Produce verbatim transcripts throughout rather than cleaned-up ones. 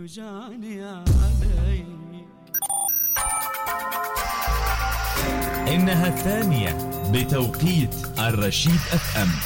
وجاني عليك. إنها الثانية بتوقيت الرشيد اف ام.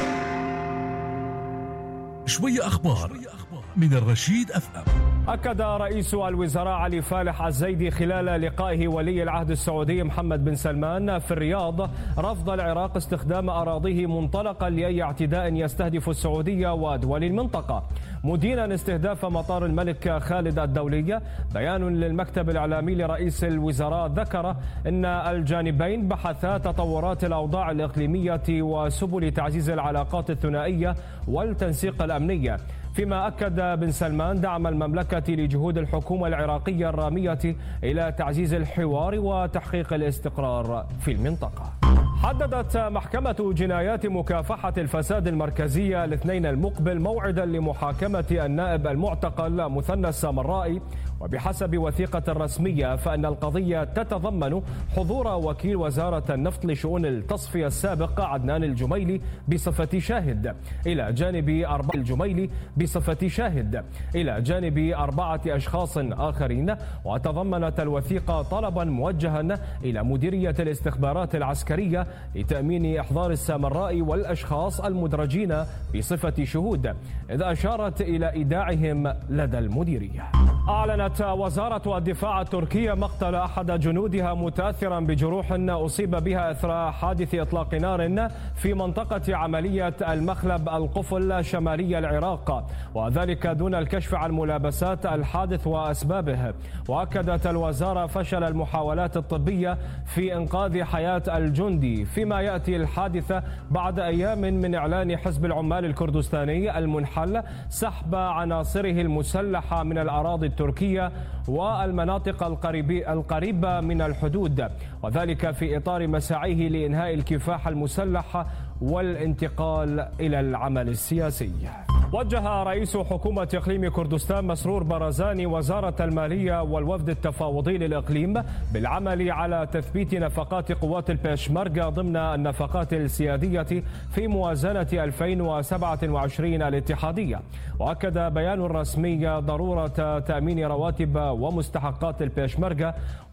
شوية أخبار من الرشيد اف ام. أكد رئيس الوزراء علي فالح الزيدي خلال لقائه ولي العهد السعودي محمد بن سلمان في الرياض رفض العراق استخدام أراضيه منطلقا لأي اعتداء يستهدف السعودية ودول المنطقة، مدينا استهداف مطار الملك خالد الدولي. بيان للمكتب الإعلامي لرئيس الوزراء ذكر أن الجانبين بحثا تطورات الأوضاع الإقليمية وسبل تعزيز العلاقات الثنائية والتنسيق الأمنية، فيما أكد بن سلمان دعم المملكة لجهود الحكومة العراقية الرامية إلى تعزيز الحوار وتحقيق الاستقرار في المنطقة. حددت محكمة جنايات مكافحة الفساد المركزية الاثنين المقبل موعدا لمحاكمة النائب المعتقل مثنى السامرائي، وبحسب وثيقة رسمية فإن القضية تتضمن حضور وكيل وزارة النفط لشؤون التصفية السابق عدنان الجميلي بصفة شاهد إلى جانب أربعة الجميلي بصفة شاهد إلى جانب أربعة أشخاص آخرين. وتضمنت الوثيقة طلبا موجها إلى مديرية الاستخبارات العسكرية لتأمين إحضار السامرائي والأشخاص المدرجين بصفة شهود، إذا أشارت إلى إيداعهم لدى المديرية. أعلنت وزارة الدفاع التركية مقتل أحد جنودها متأثرا بجروح أصيب بها إثر حادث إطلاق نار في منطقة عملية المخلب القفل شمالي العراق، وذلك دون الكشف عن ملابسات الحادث وأسبابه. وأكدت الوزارة فشل المحاولات الطبية في إنقاذ حياة الجندي، فيما يأتي الحادث بعد أيام من إعلان حزب العمال الكردستاني المنحل سحب عناصره المسلحة من الأراضي التركية والمناطق القريبة من الحدود، وذلك في إطار مساعيه لإنهاء الكفاح المسلح والانتقال إلى العمل السياسي. وجه رئيس حكومة إقليم كردستان مسرور برزاني وزارة المالية والوفد التفاوضي للإقليم بالعمل على تثبيت نفقات قوات البيشمركة ضمن النفقات السيادية في موازنة ألفين وسبعة وعشرين الاتحادية. وأكد بيان رسمي ضرورة تأمين رواتب ومستحقات البيشمركة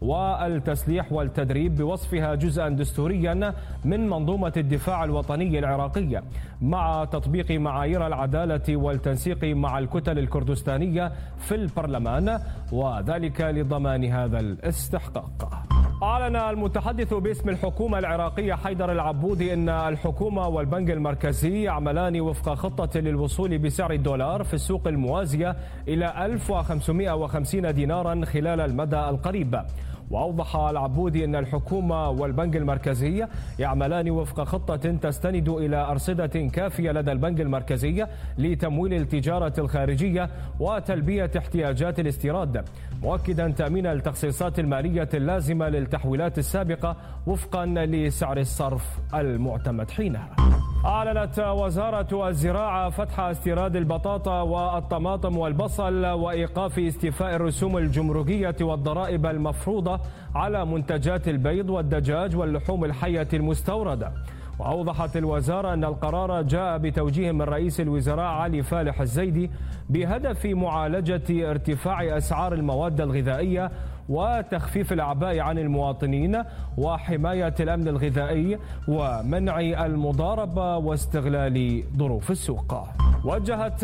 والتسليح والتدريب بوصفها جزءا دستوريا من منظومة الدفاع الوطني العراقية، مع تطبيق معايير العدالة والتنسيق مع الكتل الكردستانية في البرلمان، وذلك لضمان هذا الاستحقاق. أعلن المتحدث باسم الحكومة العراقية حيدر العبودي أن الحكومة والبنك المركزي يعملان وفق خطة للوصول بسعر الدولار في السوق الموازية إلى ألف وخمسمائة وخمسين دينارا خلال المدى القريب. وأوضح العبودي أن الحكومة والبنك المركزي يعملان وفق خطة تستند إلى أرصدة كافية لدى البنك المركزي لتمويل التجارة الخارجية وتلبية احتياجات الاستيراد، مؤكدا تأمين التخصيصات المالية اللازمة للتحويلات السابقة وفقا لسعر الصرف المعتمد حينها. أعلنت وزارة الزراعة فتح استيراد البطاطا والطماطم والبصل وإيقاف استيفاء الرسوم الجمركية والضرائب المفروضة على منتجات البيض والدجاج واللحوم الحية المستوردة. وأوضحت الوزارة أن القرار جاء بتوجيه من رئيس الوزراء علي فالح الزيدي بهدف معالجة ارتفاع أسعار المواد الغذائية وتخفيف الأعباء عن المواطنين وحماية الأمن الغذائي ومنع المضاربة واستغلال ظروف السوق. وجهت